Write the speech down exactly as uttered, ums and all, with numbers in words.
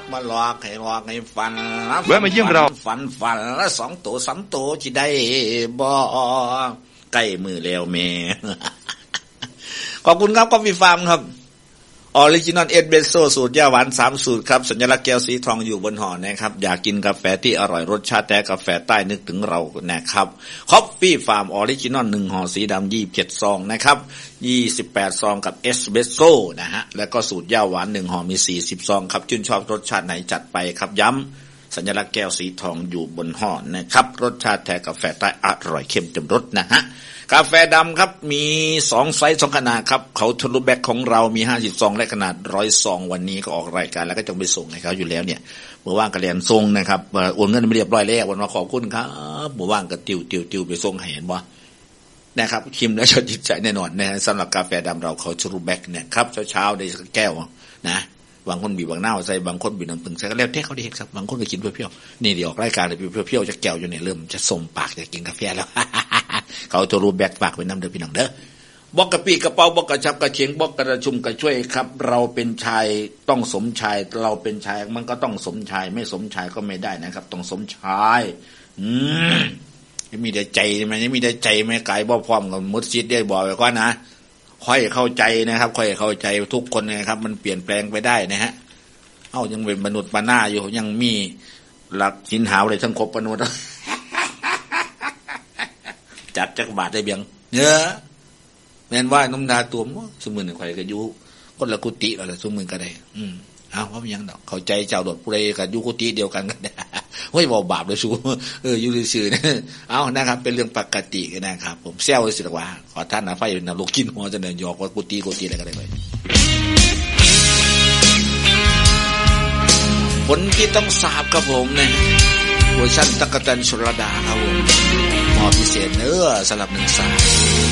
มาหลอกให้หลอกให้ฝันแวะมาเยี่ยมเราฝันฝันละสองตัวสามตัวที่ได้บ่ใกล้มือแล้วแม่ขอบคุณครับกาแฟฟาร์มครับออริจินอลเอสเปรสโซ่สูตรยาหวานสามสูตรครับสัญลักษณ์แก้วสีทองอยู่บนห่อนะครับอยากกินกาแฟที่อร่อยรสชาติแต่กาแฟใต้นึกถึงเรานะครับคอฟฟี่ฟาร์มออริจินอลหนึ่งห่อสีดำยี่สิบเจ็ดซองนะครับยี่สิบแปดซองกับเอสเปรสโซ่นะฮะแล้วก็สูตรยาหวานหนึ่งห่อมีสี่สิบซองครับชื่นชอบรสชาติไหนจัดไปครับย้ำสัญลักษณ์แก้วสีทองอยู่บนห่อนะครับรสชาติแท้กาแฟใต้อร่อยเข้มเต็มรสนะฮะกาแฟดำครับมีสองไซส์สองขนาดครับเขาทะลุแบกของเรามีห้าสิบซองและขนาดหนึ่งร้อยซองวันนี้ก็ออกรายการแล้วก็จะไปส่งให้เขาอยู่แล้วเนี่ยเมื่อว่างก็เรียนส่งนะครับโอนเงินไม่เรียบร้อยแล้ววันมาขอบคุณครับเมื่อว่างก็ติวติวติวไปส่งให้เห็นบ่นะครับชิมแล้วจะติดใจแน่นอนนะฮะสำหรับกาแฟดำเราเขาทะลุแบกเนี่ยครับเช้าๆได้สักแก้วนะบางคนบีบบางหน้าใส่บางคนบีบน้ำผึ้งใส่ก็แล้วแต่เขาได้เห็นครับบางคนก็กินเพียวๆนี่เดี๋ยวออกรายการเลยเพียวๆจะแก้วอยู่เนี่ยเริ่มจะสมปากจะกินกาแฟแล้วเขาจะรู้แบกฝากไว้น้ำเด้อพี่น้องเด้อบอกกระปี้กระเป๋าบอกกระชับกระเฉงบอกกระชุมกระช่วยครับเราเป็นชายต้องสมชายเราเป็นชายมันก็ต้องสมชายไม่สมชายก็ไม่ได้นะครับต้องสมชายอืมมีแต่ใจมันไม่มีแต่ใจไม่ไกลบ่พร้อมกับมุดซิดได้บอกไว้ก่อนนะค่อยเข้าใจนะครับค่อยเข้าใจทุกคนนะครับมันเปลี่ยนแปลงไปได้นะฮะเอ้ายังเป็นมนุษย์ปาหน้าอยู่ยังมีหลักหินหาวเลยทั้งครบมนุษย์จัดจักบาทได้เบียงเนื้อแม่นว่าน้ำตาตัวมั้งสมือหนึ่งใครก็อยู่คนละกุฏิอะไรสมือก็ได้อืมเอาว่าเป็นยังดอกเข้าใจเจ้าโดดผู้ใดกับอยู่กุฏิเดียวกันกันได้เฮ้ยบอกบาปเลยชูเอออยู่ซื่อๆนะเอานะครับเป็นเรื่องปกติกันนะครับผมแซวสิว่าขอท่านนะไฟนรกกินหัวจะเดินหยอกว่ากุฏิกุฏิอะไรก็ได้ไปผลที่ต้องทราบครับผมเนี่ยเวอร์ชันตั๊กแตนชลดาครับผมมอพิเศษเนื้อสลับหนึ่งสาย